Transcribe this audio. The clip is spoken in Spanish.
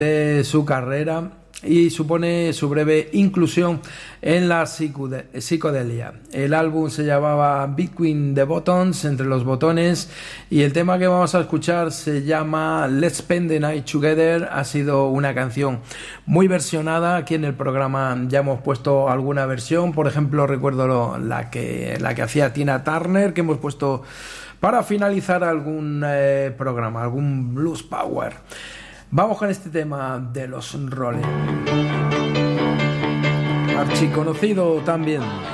de su carrera y supone su breve inclusión en la psicodelia. El álbum se llamaba Between the Buttons, entre los botones, y el tema que vamos a escuchar se llama Let's Spend the Night Together. Ha sido una canción muy versionada. Aquí en el programa ya hemos puesto alguna versión, por ejemplo recuerdo la que hacía Tina Turner, que hemos puesto para finalizar algún programa, algún Blues Power. Vamos con este tema de los Rolling, archiconocido también.